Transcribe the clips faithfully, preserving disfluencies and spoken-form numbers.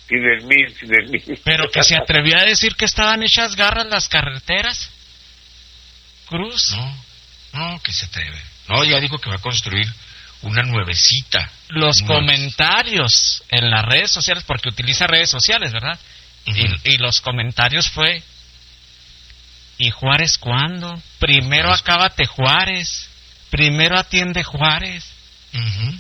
sin el mil, sin el mil. Pero que se atrevió a decir que estaban hechas garras las carreteras. Cruz. No, no, que se atreve. No, ya dijo que va a construir una nuevecita. Los Nueve. comentarios en las redes sociales, porque utiliza redes sociales, ¿verdad? Uh-huh. Y, y los comentarios fue: ¿y Juárez cuándo? Primero Juárez. acábate Juárez. Primero atiende Juárez. Uh-huh.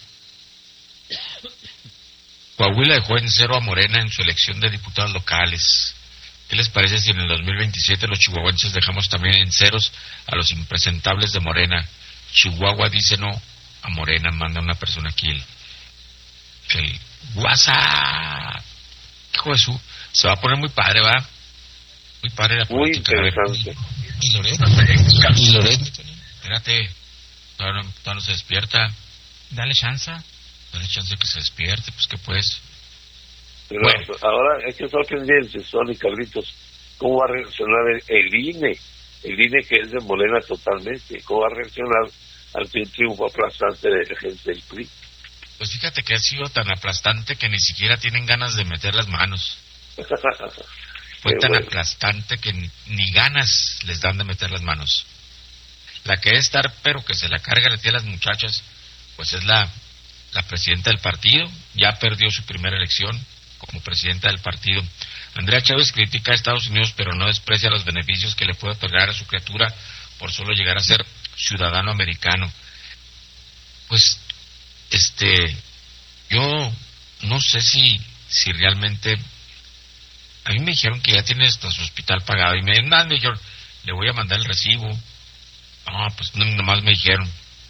Coahuila dejó en cero a Morena en su elección de diputados locales. ¿Qué les parece si en el dos mil veintisiete los chihuahuenses dejamos también en ceros a los impresentables de Morena? Chihuahua dice no a Morena, manda una persona aquí el, el WhatsApp. Hijo de su, se va a poner muy padre, ¿va? Muy padre la Muy política. interesante. ¿Y Loret? ¿Y Loret? Espérate, todavía no, todavía no se despierta. Dale chance. Dale chance que se despierte, pues que pues. Pero Bueno. ahora es que son pendientes, son y Carlitos, ¿cómo va a reaccionar el, el I N E? El I N E que es de Morena totalmente, ¿cómo va a reaccionar ante un triunfo aplastante de la gente del P R I? Pues fíjate que ha sido tan aplastante que ni siquiera tienen ganas de meter las manos. Fue Qué tan bueno. aplastante que ni, ni ganas les dan de meter las manos. La que debe estar, pero que se la carga le tiene a las muchachas, pues es la, la presidenta del partido. Ya perdió su primera elección como presidenta del partido. Andrea Chávez critica a Estados Unidos, pero no desprecia los beneficios que le puede otorgar a su criatura por solo llegar a ser ciudadano americano. Pues, este, yo no sé si, si realmente, a mí me dijeron que ya tiene hasta su hospital pagado, y me nada, me dijeron, le voy a mandar el recibo. No, pues no, nomás me dijeron.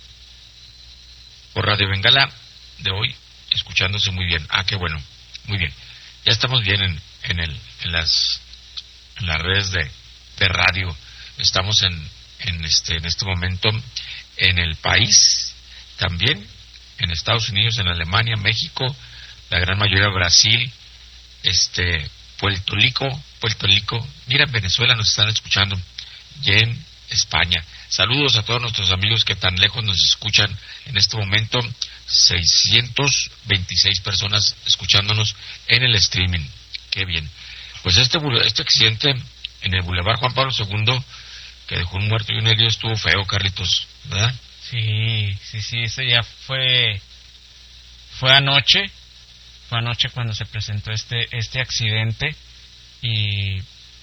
Por Radio Bengala de hoy, escuchándose muy bien. Ah, qué bueno, muy bien. Ya estamos bien en, en, el, en, las, en las redes de, de radio. Estamos en, en, este, en este momento en el país, también en Estados Unidos, en Alemania, México, la gran mayoría Brasil, este, Puerto Rico, Puerto Rico, mira, en Venezuela nos están escuchando, y en España. Saludos a todos nuestros amigos que tan lejos nos escuchan en este momento, seiscientas veintiséis personas escuchándonos en el streaming. Qué bien. Pues este este accidente en el Boulevard Juan Pablo segundo, que dejó un muerto y un herido, estuvo feo, Carlitos, ¿verdad? Sí, sí, sí, eso ya fue fue anoche, fue anoche cuando se presentó este este accidente y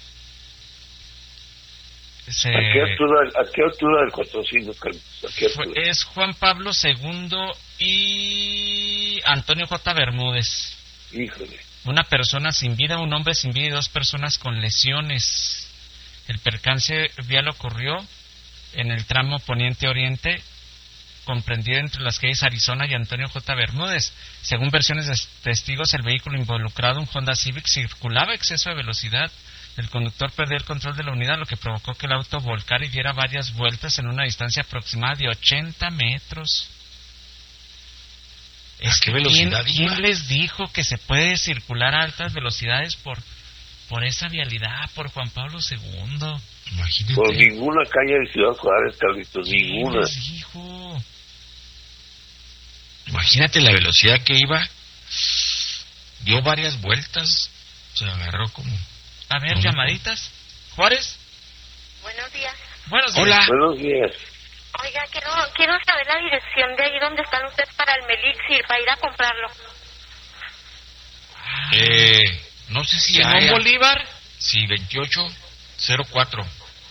se, ¿A qué altura, a qué altura del cuatrocientos, Carlitos? ¿A qué fue, altura? es Juan Pablo segundo y Antonio J. Bermúdez. Híjole. Una persona sin vida, un hombre sin vida y dos personas con lesiones. El percance vial ocurrió en el tramo poniente-oriente, comprendido entre las calles Arizona y Antonio J. Bermúdez. Según versiones de testigos, el vehículo involucrado, un Honda Civic, circulaba a exceso de velocidad. El conductor perdió el control de la unidad, lo que provocó que el auto volcara y diera varias vueltas en una distancia aproximada de ochenta metros. ¿A qué velocidad ¿Quién, iba? ¿Quién les dijo que se puede circular a altas velocidades por, por esa vialidad, por Juan Pablo segundo? Imagínate. Por ninguna calle de Ciudad Juárez, Carlitos, ninguna. ¿Quién les dijo? Imagínate la velocidad que iba. Dio varias vueltas. Se agarró como... A ver, ¿Cómo? llamaditas. ¿Juárez? Buenos días. Buenos días. Hola. Buenos días. Oiga, quiero, quiero saber la dirección de ahí donde están ustedes para el Melixir, para ir a comprarlo. Eh, no sé si Simón hay... Bolívar. Sí, veintiocho cero cuatro.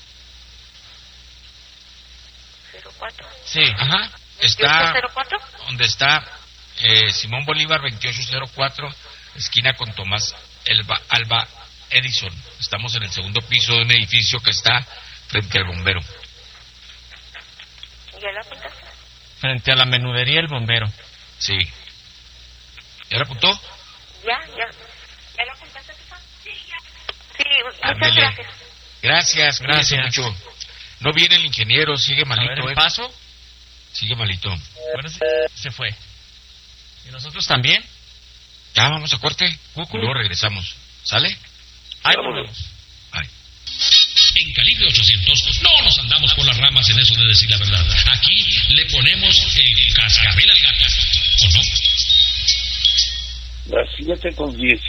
cero cuatro. Sí. Ajá. Está... cero cuatro. Donde está eh, Simón Bolívar veintiocho cero cuatro, esquina con Tomás Elba, Alba Edison. Estamos en el segundo piso de un edificio que está frente al bombero. ¿Ya lo apuntaste? Frente a la menudería El Bombero. Sí. ¿Ya lo apuntó? Ya, ya. ¿Ya lo apuntaste, Tita? Sí, ya. Sí, muchas Ándele. gracias. Gracias, Gracias. gracias mucho. No viene el ingeniero, sigue A ver, malito, el ¿eh? paso. Sigue malito. Bueno, se, se fue. ¿Y nosotros también? Ya, vamos a corte. Cucu. Y luego regresamos. ¿Sale? Ahí Vámonos. volvemos. Bye. En Calibre ochocientos no nos andamos por las ramas en eso de decir la verdad. Aquí le ponemos el cascabel al gato, ¿o no? Las siete con diez.